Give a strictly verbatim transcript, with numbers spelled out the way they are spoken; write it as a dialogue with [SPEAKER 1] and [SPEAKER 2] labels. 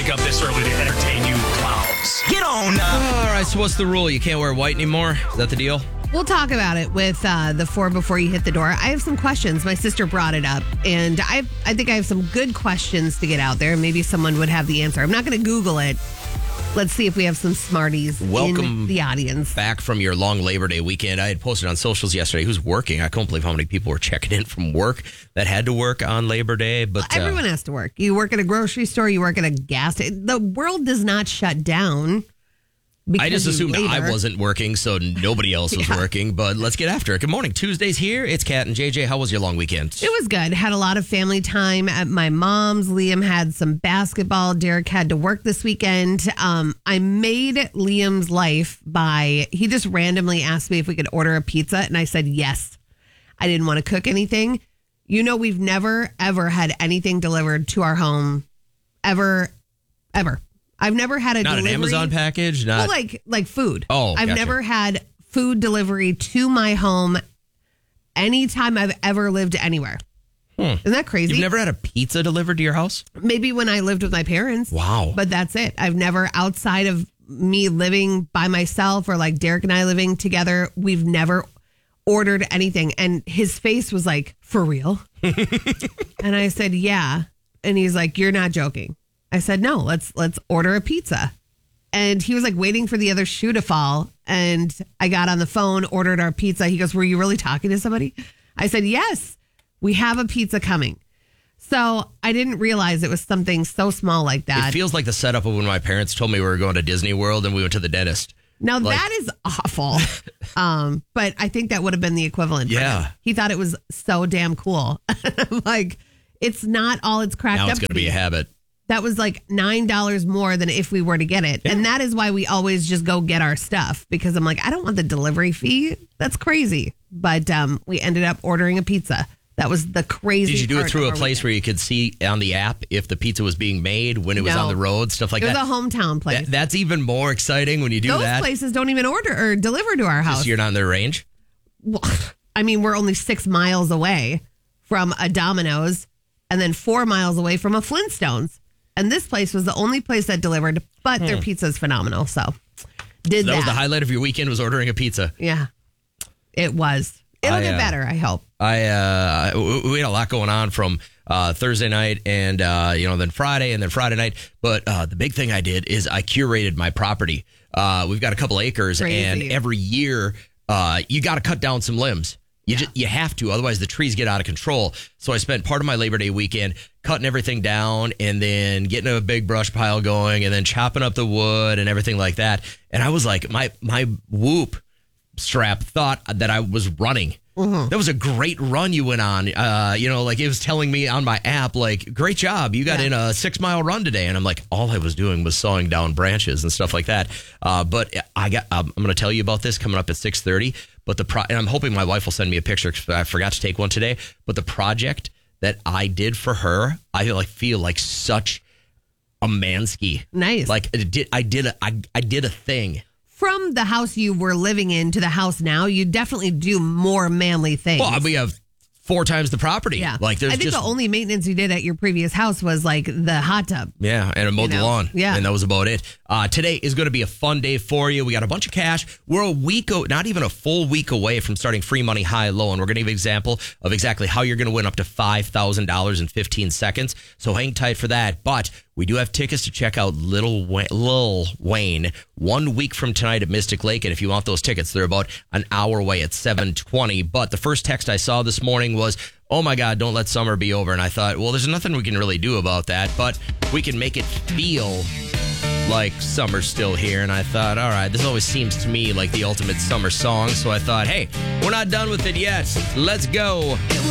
[SPEAKER 1] wake up this early to entertain you clowns. Get on up.
[SPEAKER 2] All right, so what's the rule? You can't wear white anymore? Is that the deal?
[SPEAKER 3] We'll talk about it with uh, the four before you hit the door. I have some questions. My sister brought it up, and I I think I have some good questions to get out there. Maybe someone would have the answer. I'm not going to Google it. Let's see if we have some smarties
[SPEAKER 2] Welcome
[SPEAKER 3] in the audience.
[SPEAKER 2] Back from your long Labor Day weekend. I had posted on socials yesterday who's working. I couldn't believe how many people were checking in from work that had to work on Labor Day. But
[SPEAKER 3] well, everyone uh, has to work. You work at a grocery store. You work at a gas station. The world does not shut down.
[SPEAKER 2] I just assumed labor. I wasn't working, so nobody else was
[SPEAKER 3] yeah.
[SPEAKER 2] working. But let's get after it. Good morning. Tuesday's here. It's Kat and J J. How was your long weekend?
[SPEAKER 3] It was good. Had a lot of family time at my mom's. Liam had some basketball. Derek had to work this weekend. Um, I made Liam's life by, he just randomly asked me if we could order a pizza, and I said yes. I didn't want to cook anything. You know, we've never, ever had anything delivered to our home. Ever, ever. I've never had a
[SPEAKER 2] not
[SPEAKER 3] delivery.
[SPEAKER 2] an Amazon package, not
[SPEAKER 3] well, like like food.
[SPEAKER 2] Oh,
[SPEAKER 3] I've
[SPEAKER 2] gotcha.
[SPEAKER 3] never had food delivery to my home anytime I've ever lived anywhere. Hmm. Isn't that crazy?
[SPEAKER 2] You've never had a pizza delivered to your house?
[SPEAKER 3] Maybe when I lived with my parents.
[SPEAKER 2] Wow.
[SPEAKER 3] But that's it. I've never, outside of me living by myself or like Derek and I living together, we've never ordered anything. And his face was like, for real? And I said, yeah. And he's like, you're not joking. I said, no, let's let's order a pizza. And he was like waiting for the other shoe to fall. And I got on the phone, ordered our pizza. He goes, were you really talking to somebody? I said, yes, we have a pizza coming. So I didn't realize it was something so small like that.
[SPEAKER 2] It feels like the setup of when my parents told me we were going to Disney World and we went to the dentist.
[SPEAKER 3] Now
[SPEAKER 2] like,
[SPEAKER 3] that is awful. um, but I think that would have been the equivalent.
[SPEAKER 2] Yeah.
[SPEAKER 3] For him. He thought it was so damn cool. Like, it's not all it's cracked
[SPEAKER 2] now
[SPEAKER 3] up
[SPEAKER 2] it's going to
[SPEAKER 3] be.
[SPEAKER 2] be a habit.
[SPEAKER 3] That was like nine dollars more than if we were to get it. Yeah. And that is why we always just go get our stuff, because I'm like, I don't want the delivery fee. That's crazy. But um, we ended up ordering a pizza. That was the crazy.
[SPEAKER 2] Did you do it through a place
[SPEAKER 3] weekend.
[SPEAKER 2] where you could see on the app if the pizza was being made, when it was
[SPEAKER 3] no.
[SPEAKER 2] on the road, stuff like
[SPEAKER 3] it
[SPEAKER 2] that?
[SPEAKER 3] It was a hometown place.
[SPEAKER 2] That, that's even more exciting when you do
[SPEAKER 3] Those
[SPEAKER 2] that.
[SPEAKER 3] Those places don't even order or deliver to our house.
[SPEAKER 2] Just you're not in their range?
[SPEAKER 3] Well, I mean, we're only six miles away from a Domino's and then four miles away from a Flintstones. And this place was the only place that delivered, but hmm. their pizza is phenomenal. So did
[SPEAKER 2] so that. That
[SPEAKER 3] that.
[SPEAKER 2] was the highlight of your weekend, was ordering a pizza.
[SPEAKER 3] Yeah, it was. It'll
[SPEAKER 2] I,
[SPEAKER 3] get
[SPEAKER 2] uh,
[SPEAKER 3] better, I hope.
[SPEAKER 2] I uh, we had a lot going on from uh, Thursday night and, uh, you know, then Friday and then Friday night. But uh, the big thing I did is I curated my property. Uh, we've got a couple acres,
[SPEAKER 3] Crazy.
[SPEAKER 2] And every year uh, you got to cut down some limbs. You
[SPEAKER 3] yeah.
[SPEAKER 2] just, you have to, otherwise the trees get out of control. So I spent part of my Labor Day weekend cutting everything down and then getting a big brush pile going and then chopping up the wood and everything like that. And I was like, my my Whoop strap thought that I was running. Mm-hmm. That was a great run you went on. Uh, you know, like it was telling me on my app, like, great job. You got yeah. in a six mile run today. And I'm like, all I was doing was sawing down branches and stuff like that. Uh, but I got, um, I'm going to tell you about this coming up at six thirty. But the pro- and I'm hoping my wife will send me a picture because I forgot to take one today. But the project that I did for her, I feel like feel like such a mansky.
[SPEAKER 3] Nice.
[SPEAKER 2] Like it did, I did a, I, I did a thing.
[SPEAKER 3] From the house you were living in to the house now, you definitely do more manly things.
[SPEAKER 2] Well, we have four times the property.
[SPEAKER 3] Yeah.
[SPEAKER 2] Like there's
[SPEAKER 3] I think
[SPEAKER 2] just,
[SPEAKER 3] the only maintenance you did at your previous house was like the hot tub.
[SPEAKER 2] Yeah, and I mowed
[SPEAKER 3] you know?
[SPEAKER 2] the lawn.
[SPEAKER 3] Yeah.
[SPEAKER 2] And that was about it. Uh, today is going to be a fun day for you. We got a bunch of cash. We're a week, o- not even a full week away from starting Free Money High Low. And we're going to give an example of exactly how you're going to win up to five thousand dollars in fifteen seconds. So hang tight for that. But we do have tickets to check out Little Wayne, Lil Wayne one week from tonight at Mystic Lake. And if you want those tickets, they're about an hour away at seven twenty. But the first text I saw this morning was, oh my God, don't let summer be over. And I thought, well, there's nothing we can really do about that, but we can make it feel like summer's still here. And I thought, all right, this always seems to me like the ultimate summer song. So I thought, hey, we're not done with it yet. Let's go.